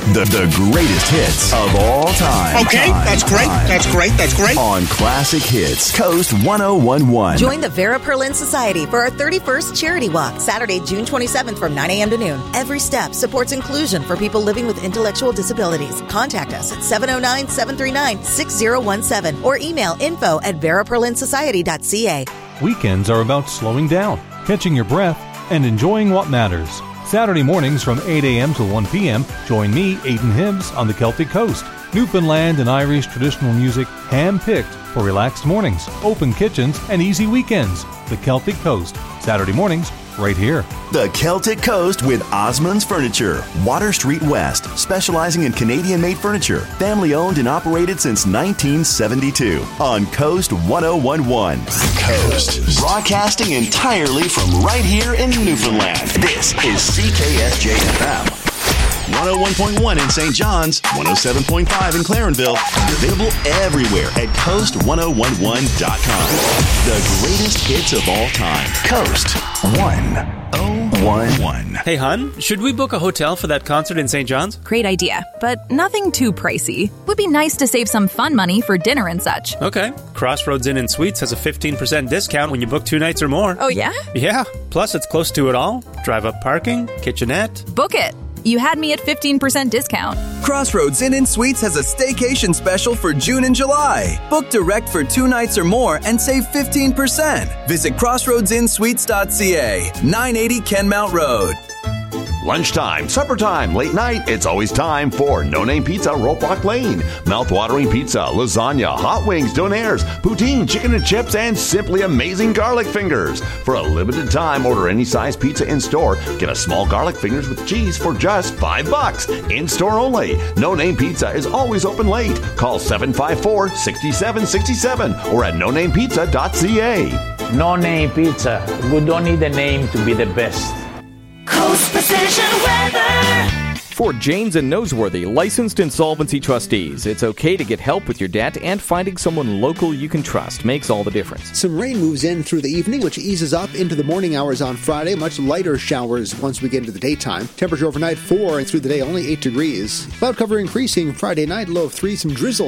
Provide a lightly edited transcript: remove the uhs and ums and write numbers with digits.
The greatest hits of all time. Okay, that's great. On Classic Hits, Coast 1011. Join the Vera Perlin Society for our 31st Charity Walk, Saturday, June 27th from 9 a.m. to noon. Every step supports inclusion for people living with intellectual disabilities. Contact us at 709-739-6017 or email info@veraperlinsociety.ca. Weekends are about slowing down, catching your breath, and enjoying what matters. Saturday mornings from 8 a.m. to 1 p.m., join me, Aidan Hibbs, on the Celtic Coast. Newfoundland and Irish traditional music hand-picked for relaxed mornings, open kitchens, and easy weekends. The Celtic Coast, Saturday mornings, right here. The Celtic Coast with Osmond's Furniture, Water Street West, specializing in Canadian-made furniture, family-owned and operated since 1972. On Coast 1011. Coast, broadcasting entirely from right here in Newfoundland. This is CKSJ-FM. 101.1 in St. John's, 107.5 in Clarenville, available everywhere at coast1011.com. The greatest hits of all time. Coast 1011. Hey, hun, should we book a hotel for that concert in St. John's? Great idea, but nothing too pricey. Would be nice to save some fun money for dinner and such. Okay. Crossroads Inn and Suites has a 15% discount when you book 2 nights or more. Oh, yeah? Yeah. Plus, it's close to it all. Drive-up parking, kitchenette. Book it. You had me at 15% discount. Crossroads Inn and Suites has a staycation special for June and July. Book direct for 2 nights or more and save 15%. Visit crossroadsinsuites.ca, 980 Kenmount Road. Lunchtime, supper time, late night, it's always time for No Name Pizza, Ropewock Lane. Mouth-watering pizza, lasagna, hot wings, donaires, poutine, chicken and chips, and simply amazing garlic fingers. For a limited time, order any size pizza in-store. Get a small garlic fingers with cheese for just $5. In-store only. No Name Pizza is always open late. Call 754-6767 or at nonamepizza.ca. No Name Pizza. We don't need a name to be the best. Coast Precision Weather. For Janes and Noseworthy, licensed insolvency trustees, it's okay to get help with your debt, and finding someone local you can trust makes all the difference. Some rain moves in through the evening, which eases up into the morning hours on Friday. Much lighter showers once we get into the daytime. Temperature overnight 4 and through the day only 8 degrees. Cloud cover increasing Friday night, low of 3, some drizzle